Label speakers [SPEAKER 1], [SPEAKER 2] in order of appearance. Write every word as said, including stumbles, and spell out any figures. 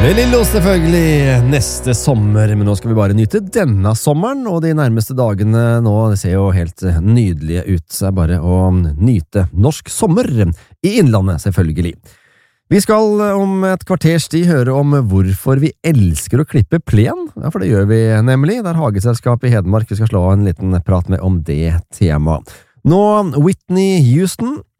[SPEAKER 1] Med Lillo selvfølgelig neste sommer, men nå skal vi bare nyte denne sommeren, og de nærmeste dagene nå, det ser jo helt nydelige ut, så er bare å nyte norsk sommer i innlandet selvfølgelig. Vi skal om et kvarters tid høre om hvorfor vi elsker å klippe plen, ja, for det gjør vi nemlig, der Hageselskapet i Hedmark vi skal slå en liten prat med om det temaet. Nå Whitney Houston,